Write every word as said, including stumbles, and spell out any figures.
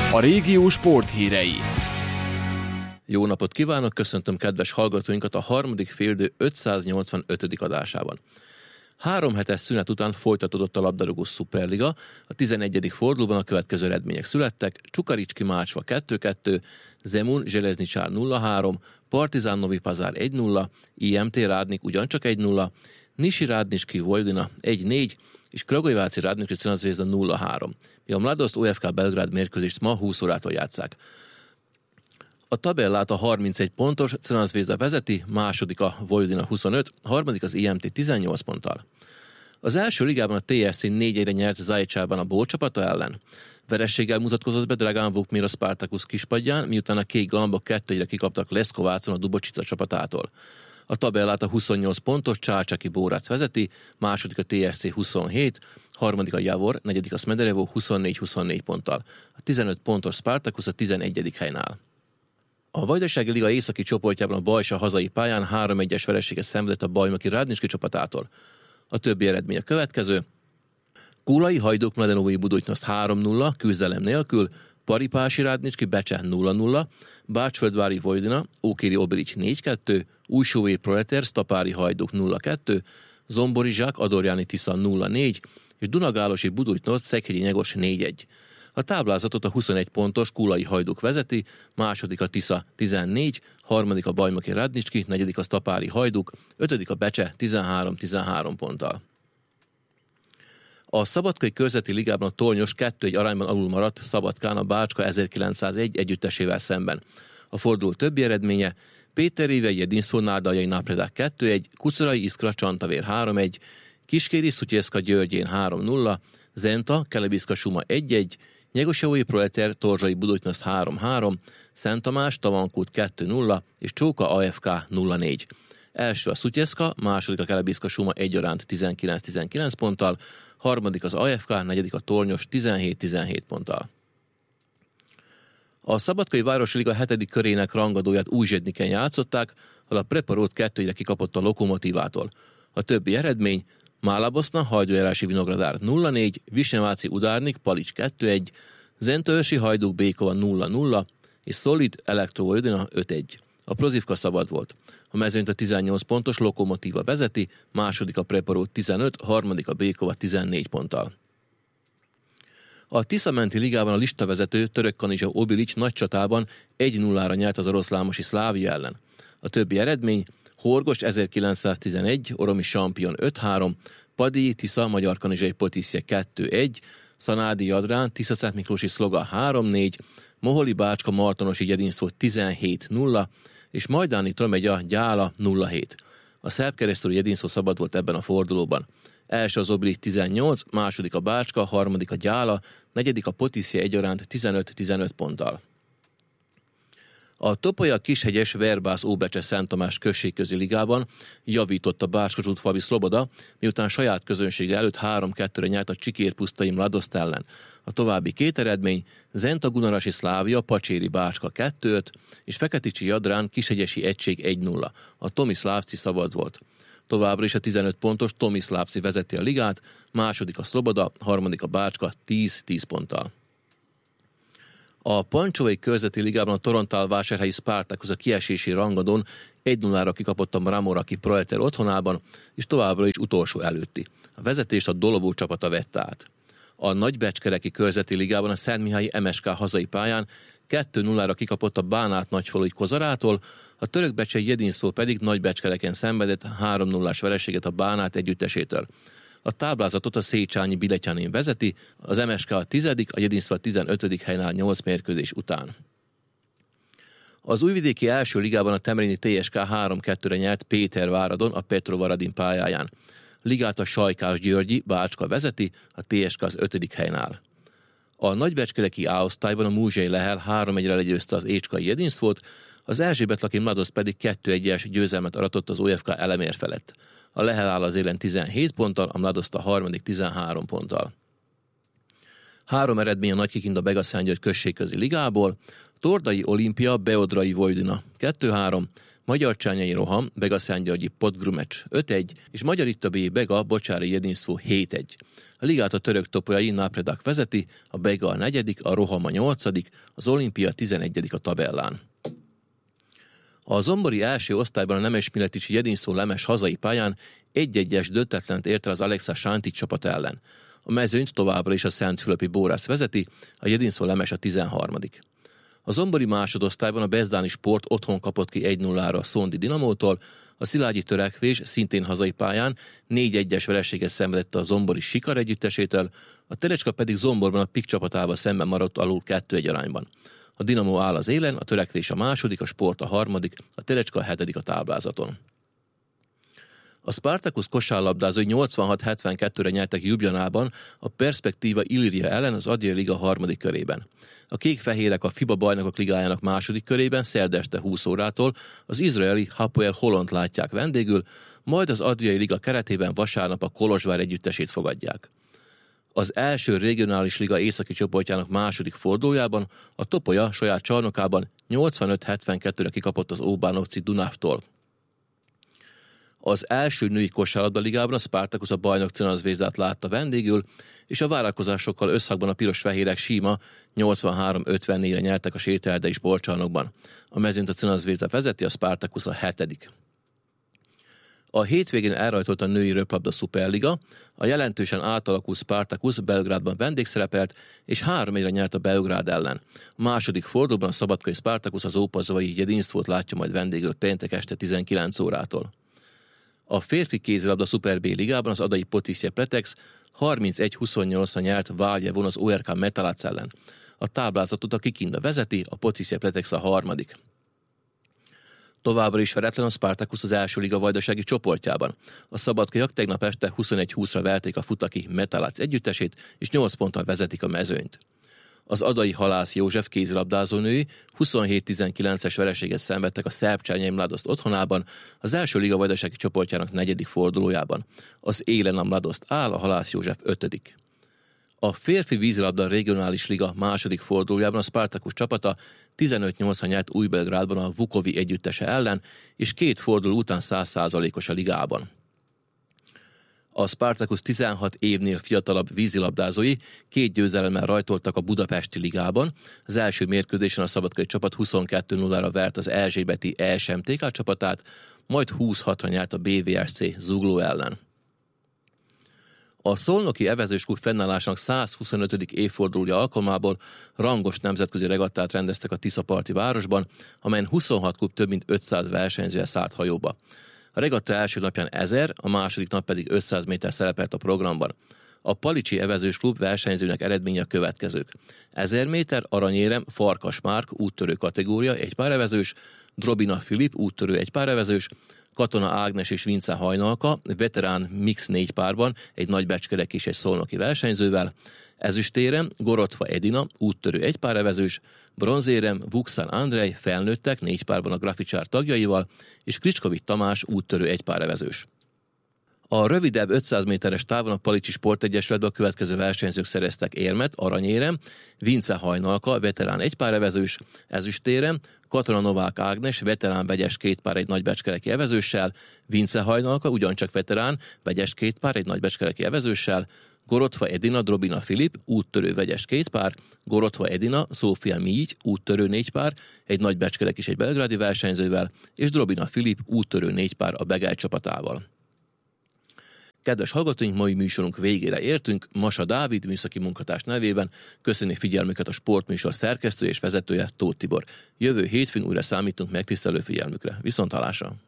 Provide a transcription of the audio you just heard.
A régió sporthírei. Jó napot kívánok, köszöntöm kedves hallgatóinkat a harmadik féldő ötszáznyolcvanötödik adásában. Három hetes szünet után folytatódott a labdarúgó szuperliga, a tizenegyedik fordulóban a következő eredmények születtek: Csukaricski Mácsva kettő kettő, Zemun Zseleznicsár nulla három, Partizán Novi Pazár egy nulla, i em té Rádnik ugyancsak egy nulla, Nisi Rádnicski Vojvodina egy négy, és Kragujeváci Rádnicski Crvena Zvezda nulla három. Mi a Mladost o ef ká Belgrád mérkőzést ma húsz órától játsszák. A tabellát a harmincegy pontos Crvena Zvezda vezeti, második a Vojvodina huszonöt, harmadik az i em té tizennyolc ponttal. Az első ligában a té es cé négy egyre nyert Zajcsában a Ból csapata ellen. Verességgel mutatkozott be Dragán Vukmir a Spartakusz kispadján, miután a kék galambok kettő egyre kikaptak Leszkovácon a Dubocsica csapatától. A tabellát a huszonnyolc pontos Csácsaki Bórác vezeti, második a té es cé huszonhét, harmadik a Javor, negyedik a Smederevo huszonnégy huszonnégy ponttal. A tizenöt pontos Spartakusz a tizenegyedik helyen áll. A Vajdasági Liga északi csoportjában a Bajsa hazai pályán három egyes vereséget szenvedett a Bajnoki Rádnicski csapatától. A többi eredmény a következő: Kulai Hajduk Mladenovai Budućnost három nulla, küzdelem nélkül, Paripási Rádnicski Becse nulla nulla, Bácsföldvári Vojvodina, Ókéri Obilic négy kettő, Újsóvé Proleter Stapári Hajduk nulla kettő, Zombori Zsák Adorjáni Tisza nulla négy, és Dunagálosi Budućnost Szekrényi Nyegos négy egy. A táblázatot a huszonegy pontos Kulai Hajduk vezeti, második a Tisza tizennégy, harmadik a Bajnoki Rádnicski, negyedik a Stapári Hajduk, ötödik a Becse tizenhárom tizenhárom ponttal. A Szabadkai Körzeti Ligában a Tornyos kettő egy arányban alul maradt Szabadkán a Bácska ezerkilencszázegy együttesével szemben. A forduló többi eredménye: Péterréve Jedinszó Nárdajai Napredák kettő egy, Kucorai Iskra Csantavér három egy, Kiskéri Szutyeszka Györgyén három nulla, Zenta Kelebiszka Suma egy egy, Nyegosjavói Proleter Torzsai Budućnost három három, Szent Tamás Tavankút kettő nulla és Csóka á ef ká nulla négy. Első a Szutyeszka, második a Kelebiszka Suma egyaránt tizenkilenc tizenkilenc ponttal, harmadik az á ef ká, negyedik a Tornyos tizenhét tizenhét ponttal. A Szabadkai Városi Liga hetedik körének rangadóját Újzsedniken játszották, ahol a Preparót kettő egyre kikapott a Lokomotívától. A többi eredmény: Málaboszna Hajdújárási Vinogradár nulla négy, Visneváci Udárnik Palics kettő egy, Zentőrsi Hajduk Békova nulla nulla és Szolid Elektro Vojvodina öt egy. A Prozivka szabad volt. A mezőnyt a tizennyolc pontos Lokomotíva vezeti, második a Preparót tizenöt, harmadik a Békova tizennégy ponttal. A Tiszamenti Ligában a listavezető Török Kanizsa Obilic nagy csatában egy nullára nyert az oroszlámosi Szlávia ellen. A többi eredmény: Horgos ezerkilencszáztizenegy, Oromi Champion öt három, Padilyi Tisza Magyar Kanizsai Potiszje kettő egy, Szanádi Jadrán Tisza Miklósi Szloga három négy, Moholi Bácska Martonosi Jedinszó tizenhét nulla és Majdáni Tromegya Gyála nulla hét. A szerbkeresztúri Jedinszó szabad volt ebben a fordulóban. Első az Obilic tizennyolc, második a Bácska, harmadik a Gyála, negyedik a Potiszje egyaránt tizenöt tizenöt ponttal. A Topolya Kishegyes Verbász Óbecse Szent Tamás községközi ligában javított a Bácska-Zsútfalvi Szloboda, miután saját közönsége előtt három kettőre nyert a Csikérpusztai Mladoszt ellen. A további két eredmény: Zenta Gunarasi Szlávia Pacséri Bácska kettő öt és Feketicsi Jadrán Kishegyesi Egység egy nulla. A Tomiszlávci szabad volt. Továbbra is a tizenöt pontos Tomiszlávci vezeti a ligát, második a Szloboda, harmadik a Bácska tíz tíz ponttal. A Pancsovai Körzeti Ligában a Torontál-vásárhelyi Spartakusz a kiesési rangadón egy nullára kikapott a Mramoraki Proleter otthonában, és továbbra is utolsó előtti. A vezetést a Dolovó csapata vette át. A Nagybecskereki Körzeti Ligában a Szentmihályi em es ká hazai pályán kettő nullára kikapott a Bánát Nagyfalui Kozarától, a törökbecsei Jedinszó pedig Nagybecskereken szenvedett három nullás vereséget a Bánát együttesétől. A táblázatot a Széchenyi Biletyánén vezeti, az em es ká a tizedik, a Jedinszó a tizenötödik helyen áll nyolc mérkőzés után. Az újvidéki első ligában a Temerini té es ká három kettőre nyert Péterváradon a Petrovaradin pályáján. Ligát a Sajkás Györgyi Bácska vezeti, a té es ká az ötödik helyen áll. A nagybecskereki A-osztályban a Múzsai Lehel három egyre legyőzte az Écskai Jedinszót, az Erzsébetlaki Mladost pedig kettő egyes győzelmet aratott az o ef ká Elemér felett. A Lehel áll az élen tizenhét ponttal, a Mladost a harmadik tizenhárom ponttal. Három eredmény a Nagykikinda Begaszángyörgy községközi ligából: Tordai Olimpia Beodrai Vojvodina kettő három, Magyarcsányai Roham, Begaszángyörgyi Podgrumecs öt egy, és Magyar Ittabi Bega Bocsári Jedinszó hét egy. A ligát a török Topolyai Napredak vezeti, a Bega a negyedik, a Roham a nyolcadik, az Olimpia tizenegyedik a tabellán. A zombori első osztályban a Nemes Mileticsi Jedinszó Lemes hazai pályán egy-egyes döntetlent ért el az Alexa Sánti csapat ellen. A mezőnyt továbbra is a Szentfülöpi Bórász vezeti, a Jedinszó Lemes a tizenharmadik. A zombori másodosztályban a Bezdáni Sport otthon kapott ki egy nullára a Szondi Dinamótól, a Szilágyi Törekvés szintén hazai pályán négy egyes vereséget szenvedett a zombori Sikar együttesétől, a Terecska pedig Zomborban a Pik csapatával szemben maradt alul kettő egy arányban. A Dinamo áll az élen, a Törekvés a második, a Sport a harmadik, a Terecska a hetedik a táblázaton. A Spartacus kosárlabdázói nyolcvanhat hetvenkettőre nyertek Ljubljanában a Perspektíva Illyria ellen az Adria Liga harmadik körében. A kék-fehérek a FIBA Bajnokok Ligájának második körében szerda este húsz órától az izraeli Hapoel Holont látják vendégül, majd az Adriai Liga keretében vasárnap a Kolozsvár együttesét fogadják. Az első regionális liga északi csoportjának második fordulójában a Topolya saját csarnokában nyolcvanöt hetvenkettőre kikapott az Óbánovci Dunaftól. Az első női kosárlabda ligában a Spartacus a bajnok Crna-Zvezdát látta vendégül, és a várakozásokkal összhangban a piros-fehérek síma nyolcvanhárom ötvennégyre nyertek a Sétaerdei sportcsarnokban. A mezőnyt a Crna-Zvezda vezeti, a Spartacus a hetedik. A hétvégén elrajtolt a női röplabda szuperliga, a jelentősen átalakult Spartacus Belgrádban vendégszerepelt, és három egyre nyert a Belgrád ellen. A második fordulóban a szabadkai Spartacus az Ópazavai Jedinszót látja majd vendégül péntek este tizenkilenc órától. A férfi kézilabda Szuper B ligában az adai Potisje Pletex harmincegy huszonnyolcra nyert Váljevon az o er ká Metalac ellen. A táblázatot a Kikinda vezeti, a Potisje Pletex a harmadik. Továbbra is veretlen a Spartacus az első liga vajdasági csoportjában. A szabadkaiak tegnap este huszonegy húszra verték a Futaki Metalac együttesét, és nyolc ponttal vezetik a mezőnyt. Az adai Halász József kézilabdázónői huszonhét tizenkilences vereséget szenvedtek a Szerbcsányai Mladoszt otthonában, az első liga vajdasági csoportjának negyedik fordulójában. Az élen a Mladoszt áll, a Halász József ötödik. A férfi vízilabda regionális liga második fordulójában a Spartacus csapata tizenöt nyolcra nyert Új-Belgrádban a Vukovi együttese ellen, és két forduló után száz százalékos a ligában. A Spartacus tizenhat évnél fiatalabb vízilabdázói két győzelemmel rajtoltak a Budapesti ligában. Az első mérkőzésen a szabadkai csapat huszonkettő nullára vert az erzsébeti é es em té ká csapatát, majd húsz hatra nyert a bé vé es cé Zugló ellen. A Szolnoki Evezős Klub fennállásának százhuszonötödik évfordulója alkalmából rangos nemzetközi regattát rendeztek a Tiszaparti városban, amelyen huszonhat klub több mint ötszáz versenyzője szállt hajóba. A regatta első napján ezer, a második nap pedig ötszáz méter szerepelt a programban. A Palicsi Evezős Klub versenyzőnek eredménye a következők. ezer méter aranyérem Farkas Márk úttörő kategória egy párevezős, Drobina Filip úttörő egy párevezős, Katona Ágnes és Vince Hajnalka veterán mix négy párban egy nagybecskerek és egy szolnoki versenyzővel, ezüstérem Gorotva Edina úttörő egy párevezős, bronzérem Vuxan Andrej felnőttek négy párban a Graficsár tagjaival, és Kricskovics Tamás úttörő egy párevezős. A rövidebb ötszáz méteres távon a Palicsi Sportegyesületben a következő versenyzők szereztek érmet, aranyérem, Vince Hajnalka, veterán egypárevezős, ezüstérem, Katona Novák Ágnes, veterán vegyes két pár egy nagybecskereki evezőssel, Vince Hajnalka, ugyancsak veterán, vegyes két pár egy nagybecskereki evezőssel, Gorotva Edina, Drobina Filip, úttörő vegyes két pár, Gorotva Edina, Szófia Mígy, úttörő négy pár, egy nagybecskerek és egy belgrádi versenyzővel, és Drobina Filip, úttörő négy pár a Begely csapatával. Kedves hallgatóink, mai műsorunk végére értünk. Masa Dávid, műszaki munkatárs nevében köszöni figyelmüket a sportműsor szerkesztője és vezetője, Tóth Tibor. Jövő hétfőn újra számítunk megtisztelő figyelmükre. Viszonthallásra!